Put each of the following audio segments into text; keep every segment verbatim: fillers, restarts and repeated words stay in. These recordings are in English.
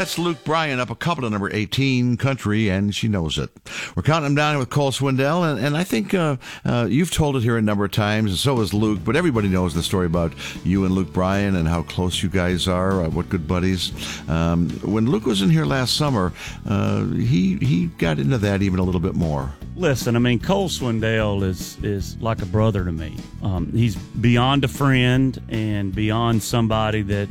That's Luke Bryan up a couple of number eighteen, country, and she knows it. We're counting them down with Cole Swindell, and, and I think uh, uh, you've told it here a number of times, and so has Luke, but everybody knows the story about you and Luke Bryan and how close you guys are, uh, what good buddies. Um, when Luke was in here last summer, uh, he he got into that even a little bit more. Listen, I mean, Cole Swindell is, is like a brother to me. Um, he's beyond a friend and beyond somebody that,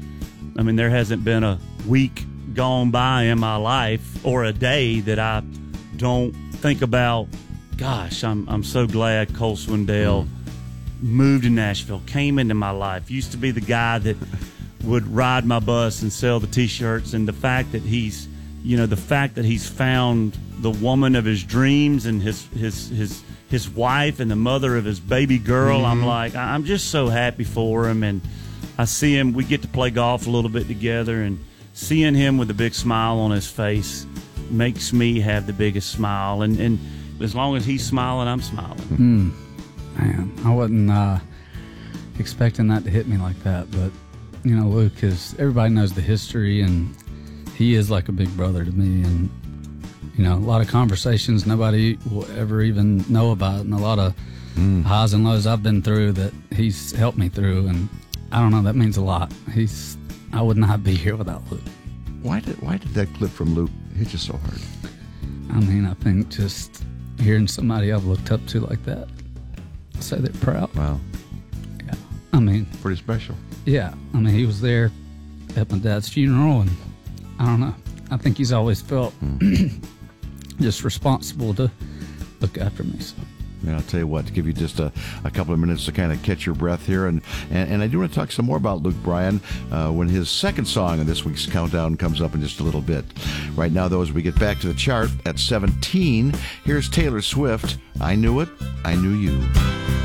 I mean, there hasn't been a week gone by in my life or a day that I don't think about, gosh, I'm I'm so glad Cole Swindell mm. moved to Nashville, came into my life, used to be the guy that would ride my bus and sell the T-shirts, and the fact that he's, you know, the fact that he's found the woman of his dreams and his his his his wife and the mother of his baby girl, mm-hmm. I'm like, I'm just so happy for him, and I see him, we get to play golf a little bit together, and seeing him with a big smile on his face makes me have the biggest smile. And, and as long as he's smiling, I'm smiling. Mm. Man, I wasn't uh, expecting that to hit me like that. But, you know, Luke is, everybody knows the history, and he is like a big brother to me. And, you know, a lot of conversations nobody will ever even know about, and a lot of mm. highs and lows I've been through that he's helped me through. And I don't know, that means a lot. He's, I would not be here without Luke. Why did why did that clip from Luke hit you so hard? I mean, I think just hearing somebody I've looked up to like that say they're proud. Wow. Yeah. I mean, pretty special. Yeah. I mean, he was there at my dad's funeral, and I don't know. I think he's always felt mm. just responsible to look after me. So. Yeah, I'll tell you what, to give you just a, a couple of minutes to kind of catch your breath here. And, and, and I do want to talk some more about Luke Bryan uh, when his second song in this week's countdown comes up in just a little bit. Right now, though, as we get back to the chart at seventeen, here's Taylor Swift, I Knew It, I Knew You.